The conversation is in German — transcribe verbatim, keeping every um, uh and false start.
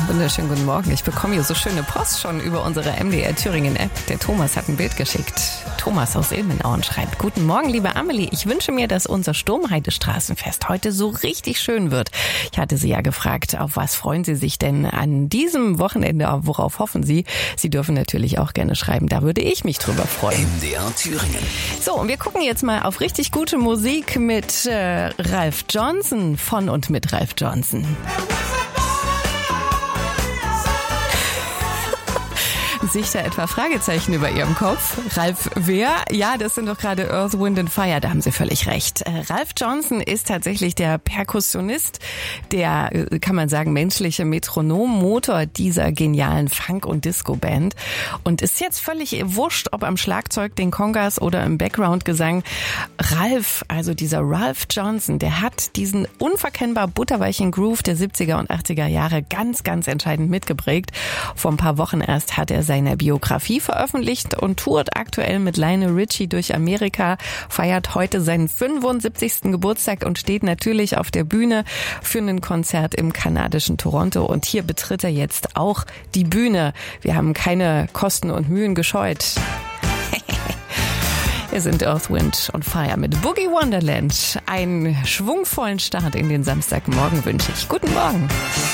wunderschönen guten Morgen. Ich bekomme hier so schöne Post schon über unsere M D R Thüringen App. Der Thomas hat ein Bild geschickt. Thomas aus Ilmenau schreibt: Guten Morgen, liebe Amelie. Ich wünsche mir, dass unser Sturmheide-Straßenfest heute so richtig schön wird. Ich hatte Sie ja gefragt, auf was freuen Sie sich denn an diesem Wochenende? Worauf hoffen Sie? Sie dürfen natürlich auch gerne schreiben. Da würde ich mich drüber freuen. M D R Thüringen. So, und wir gucken jetzt mal auf richtig gute Musik mit äh, Ralph Johnson, von und mit Ralph Johnson. Sich da etwa Fragezeichen über Ihrem Kopf? Ralph wer? Ja, das sind doch gerade Earth, Wind and Fire, da haben Sie völlig recht. Ralph Johnson ist tatsächlich der Perkussionist, der, kann man sagen, menschliche Metronommotor dieser genialen Funk- und Disco-Band und ist jetzt völlig wurscht, ob am Schlagzeug, den Congas oder im Background-Gesang. Ralph, also dieser Ralph Johnson, der hat diesen unverkennbar butterweichen Groove der siebziger und achtziger Jahre ganz, ganz entscheidend mitgeprägt. Vor ein paar Wochen erst hat er seine Biografie veröffentlicht und tourt aktuell mit Lionel Richie durch Amerika, feiert heute seinen fünfundsiebzigsten Geburtstag und steht natürlich auf der Bühne für ein Konzert im kanadischen Toronto. Und hier betritt er jetzt auch die Bühne. Wir haben keine Kosten und Mühen gescheut. Wir sind Earth, Wind und Fire mit Boogie Wonderland. Einen schwungvollen Start in den Samstagmorgen wünsche ich. Guten Morgen.